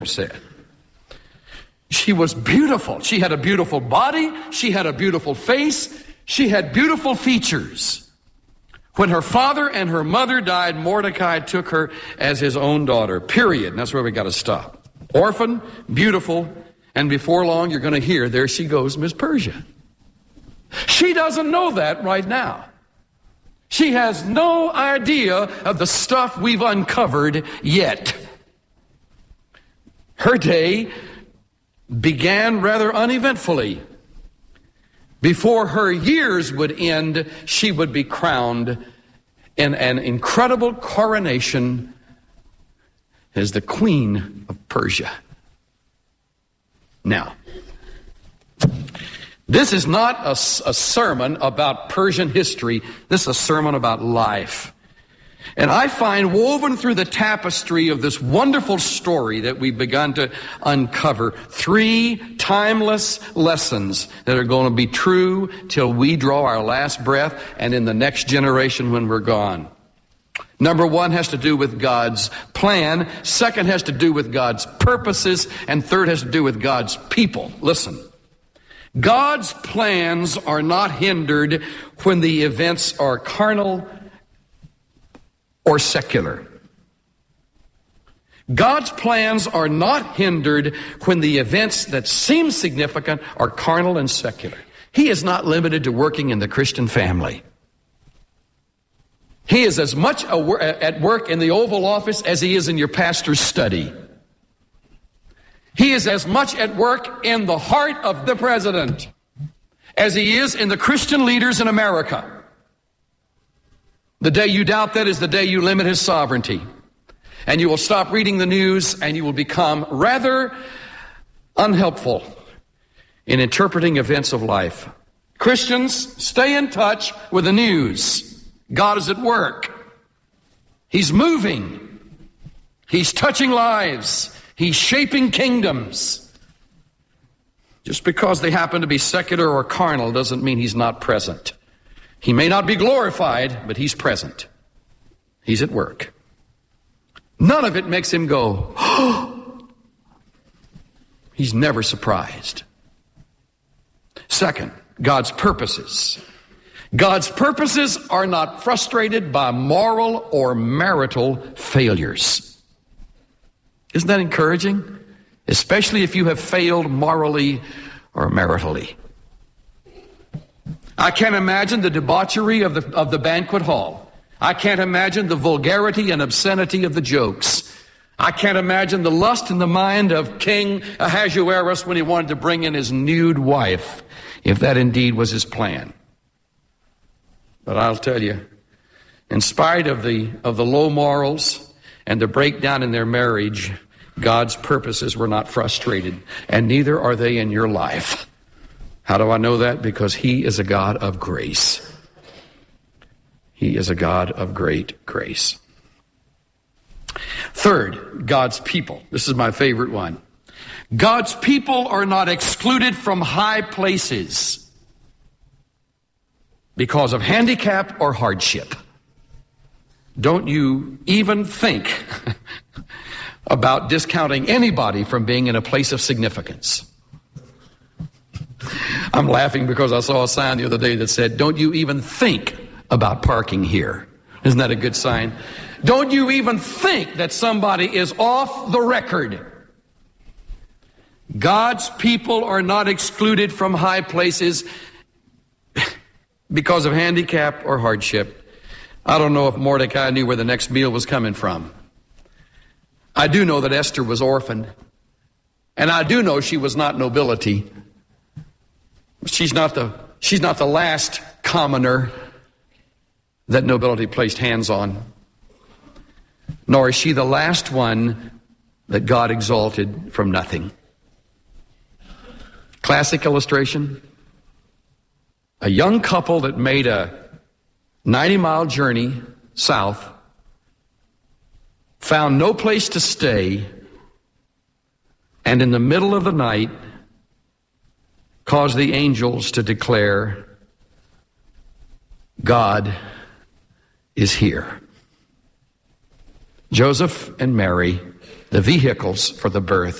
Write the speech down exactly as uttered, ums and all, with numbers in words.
said. She was beautiful. She had a beautiful body. She had a beautiful face. She had beautiful features. When her father and her mother died, Mordecai took her as his own daughter, period. And that's where we got to stop. Orphan, beautiful, and before long you're going to hear, there she goes, Miss Persia. She doesn't know that right now. She has no idea of the stuff we've uncovered yet. Her day began rather uneventfully. Before her years would end, she would be crowned in an incredible coronation as the Queen of Persia. Now, this is not a, a sermon about Persian history. This is a sermon about life. And I find woven through the tapestry of this wonderful story that we've begun to uncover three timeless lessons that are going to be true till we draw our last breath and in the next generation when we're gone. Number one has to do with God's plan. Second has to do with God's purposes. And third has to do with God's people. Listen. God's plans are not hindered when the events are carnal or secular. God's plans are not hindered when the events that seem significant are carnal and secular. He is not limited to working in the Christian family. He is as much at work in the Oval Office as he is in your pastor's study. He is as much at work in the heart of the president as he is in the Christian leaders in America. The day you doubt that is the day you limit his sovereignty. And you will stop reading the news and you will become rather unhelpful in interpreting events of life. Christians, stay in touch with the news. God is at work. He's moving. He's touching lives. He's shaping kingdoms. Just because they happen to be secular or carnal doesn't mean he's not present. He may not be glorified, but he's present. He's at work. None of it makes him go, oh! He's never surprised. Second, God's purposes. God's purposes are not frustrated by moral or marital failures. Isn't that encouraging? Especially if you have failed morally or maritally. I can't imagine the debauchery of the, of the banquet hall. I can't imagine the vulgarity and obscenity of the jokes. I can't imagine the lust in the mind of King Ahasuerus when he wanted to bring in his nude wife, if that indeed was his plan. But I'll tell you, in spite of the of the low morals and the breakdown in their marriage, God's purposes were not frustrated, and neither are they in your life. How do I know that? Because he is a God of grace. He is a God of great grace. Third, God's people. This is my favorite one. God's people are not excluded from high places because of handicap or hardship. Don't you even think about discounting anybody from being in a place of significance. I'm laughing because I saw a sign the other day that said, don't you even think about parking here. Isn't that a good sign? Don't you even think that somebody is off the record. God's people are not excluded from high places because of handicap or hardship. I don't know if Mordecai knew where the next meal was coming from. I do know that Esther was orphaned. And I do know she was not nobility. She's not the, she's not the last commoner that nobility placed hands on. Nor is she the last one that God exalted from nothing. Classic illustration. A young couple that made a ninety mile journey south, found no place to stay, and in the middle of the night caused the angels to declare, God is here. Joseph and Mary the vehicles for the birth